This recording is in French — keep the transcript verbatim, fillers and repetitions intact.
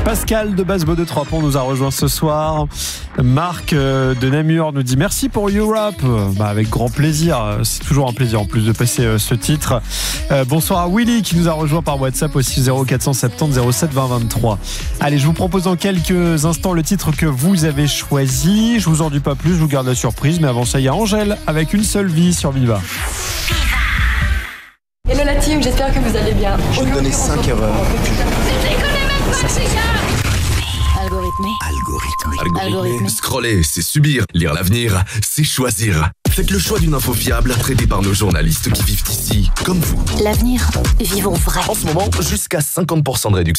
Pascal de Basse-Beau de Troyes nous a rejoint ce soir. Marc euh, de Namur nous dit merci pour Europe. Bah, avec grand plaisir. C'est toujours un plaisir en plus de passer euh, ce titre. Euh, bonsoir à Willy qui nous a rejoint par WhatsApp aussi zéro quatre cent soixante-dix zéro sept vingt vingt-trois. Allez, je vous propose dans quelques instants le titre que vous avez choisi. Je vous en dis pas plus, je vous garde la surprise. Mais avant ça, il y a Angèle avec Une seule vie sur Viva. Hello la team, j'espère que vous allez bien. Je vais te donner cinq erreurs. Algorithmé. Algorithmé. Algorithmé. Scroller, c'est subir. Lire l'avenir, c'est choisir. Faites le choix d'une info fiable, traitée par nos journalistes qui vivent ici, comme vous. L'avenir, vivons vrai. En ce moment, jusqu'à cinquante pour cent de réduction.